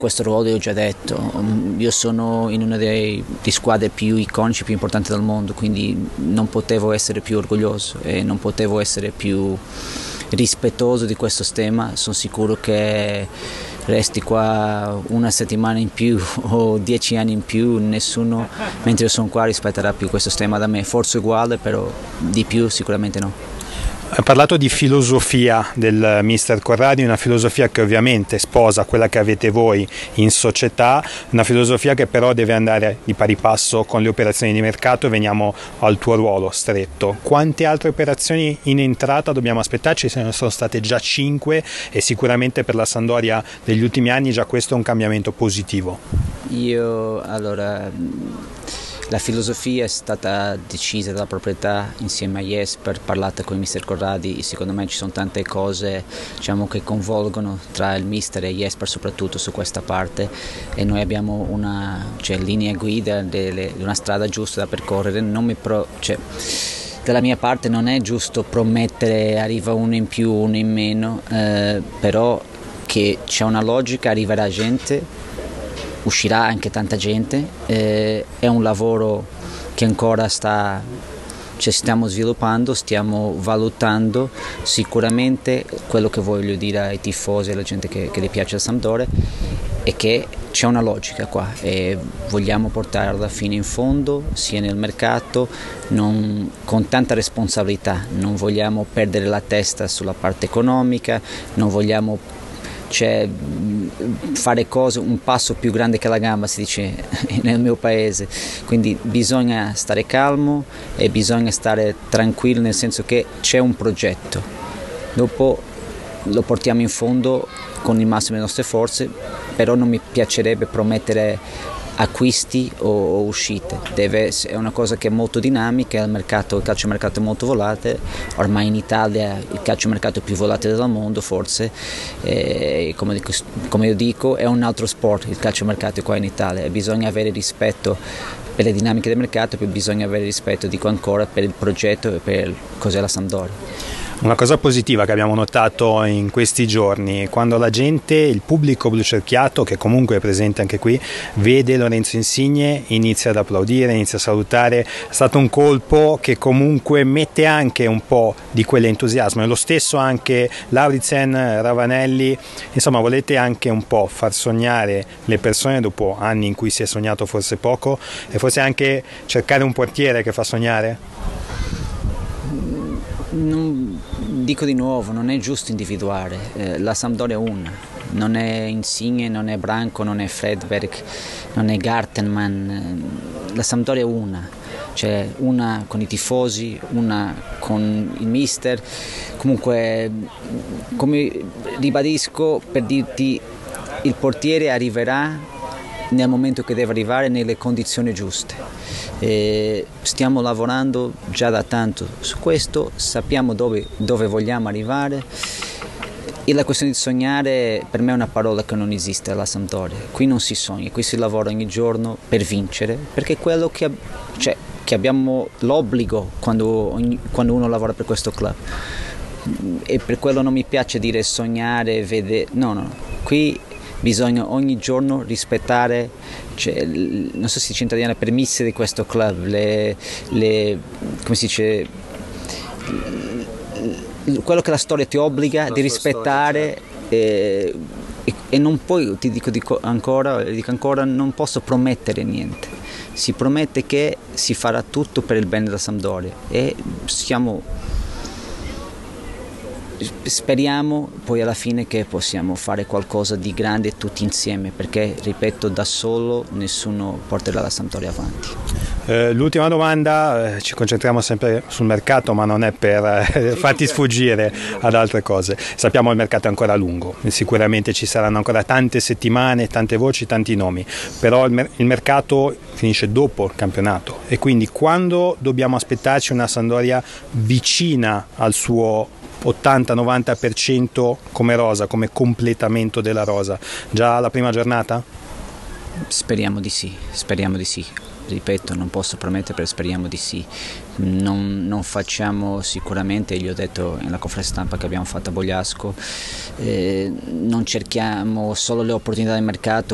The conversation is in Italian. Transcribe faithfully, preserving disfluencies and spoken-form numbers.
Questo ruolo io ho già detto, io sono in una delle squadre più iconiche, più importanti del mondo, quindi non potevo essere più orgoglioso e non potevo essere più rispettoso di questo tema. Sono sicuro che resti qua una settimana in più o dieci anni in più, nessuno mentre io sono qua rispetterà più questo tema da me, forse uguale, però di più sicuramente no. Ha parlato di filosofia del mister Corradi, una filosofia che ovviamente sposa quella che avete voi in società, una filosofia che però deve andare di pari passo con le operazioni di mercato. Veniamo al tuo ruolo stretto. Quante altre operazioni in entrata dobbiamo aspettarci? Se ne sono state già cinque e sicuramente per la Sampdoria degli ultimi anni già questo è un cambiamento positivo. Io allora... La filosofia è stata decisa dalla proprietà insieme a Jesper, parlata con il mister Corradi. Secondo me ci sono tante cose, diciamo, che convolgono tra il mister e Jesper soprattutto su questa parte, e noi abbiamo una cioè, linea guida di una strada giusta da percorrere. Non mi pro, cioè, dalla mia parte non è giusto promettere arriva uno in più, uno in meno, eh, però che c'è una logica, arriverà gente, uscirà anche tanta gente, eh, è un lavoro che ancora sta, cioè stiamo sviluppando, stiamo valutando. Sicuramente quello che voglio dire ai tifosi e alla gente che, che gli piace il Sampdoria è che c'è una logica qua e vogliamo portarla fino in fondo, sia nel mercato, non, con tanta responsabilità, non vogliamo perdere la testa sulla parte economica, non vogliamo cioè, fare cose un passo più grande che la gamba, si dice nel mio paese, quindi bisogna stare calmo e bisogna stare tranquilli, nel senso che c'è un progetto, dopo lo portiamo in fondo con il massimo delle nostre forze, però non mi piacerebbe promettere acquisti o, o uscite. Deve essere, è una cosa che è molto dinamica, il mercato, il calciomercato è molto volatile, ormai in Italia il calciomercato è più volatile del mondo forse, e come, dico, come io dico è un altro sport il calciomercato qua in Italia, bisogna avere rispetto per le dinamiche del mercato, poi bisogna avere rispetto, dico ancora, per il progetto e per cos'è la Sampdoria. Una cosa positiva che abbiamo notato in questi giorni, quando la gente, il pubblico blucerchiato, che comunque è presente anche qui, vede Lorenzo Insigne, inizia ad applaudire, inizia a salutare, è stato un colpo che comunque mette anche un po' di quell'entusiasmo, e lo stesso anche Lauritzen, Ravanelli. Insomma, volete anche un po' far sognare le persone dopo anni in cui si è sognato forse poco, e forse anche cercare un portiere che fa sognare? Non, dico di nuovo, non è giusto individuare, eh, la Sampdoria è una, non è Insigne, non è Branco, non è Fredberg, non è Gartenman, la Sampdoria è una, cioè una con i tifosi, una con il mister. Comunque, come ribadisco, per dirti, il portiere arriverà nel momento che deve arrivare, nelle condizioni giuste. E stiamo lavorando già da tanto su questo, sappiamo dove, dove vogliamo arrivare, e la questione di sognare per me è una parola che non esiste alla Sampdoria. Qui non si sogna, qui si lavora ogni giorno per vincere, perché è quello che, cioè, che abbiamo l'obbligo quando, ogni, quando uno lavora per questo club, e per quello non mi piace dire sognare, vedere, no no, qui bisogna ogni giorno rispettare, cioè, non so se si dice in italiano, le premesse di questo club, le, le, come si dice, quello che la storia ti obbliga la di rispettare, storia, e, e, e non puoi, ti dico, dico ancora, dico ancora, non posso promettere niente. Si promette che si farà tutto per il bene della Sampdoria, e siamo... speriamo poi alla fine che possiamo fare qualcosa di grande tutti insieme, perché ripeto, da solo nessuno porterà la Sampdoria avanti. Eh, l'ultima domanda, eh, ci concentriamo sempre sul mercato, ma non è per eh, farti sfuggire ad altre cose. Sappiamo che il mercato è ancora lungo, sicuramente ci saranno ancora tante settimane, tante voci, tanti nomi, però il, mer- il mercato finisce dopo il campionato, e quindi quando dobbiamo aspettarci una Sampdoria vicina al suo ottanta novanta per cento come rosa, come completamento della rosa, già la prima giornata? Speriamo di sì, speriamo di sì. Ripeto, non posso promettere, però speriamo di sì. Non, non facciamo sicuramente, gli ho detto nella conferenza stampa che abbiamo fatto a Bogliasco, eh, non cerchiamo solo le opportunità del mercato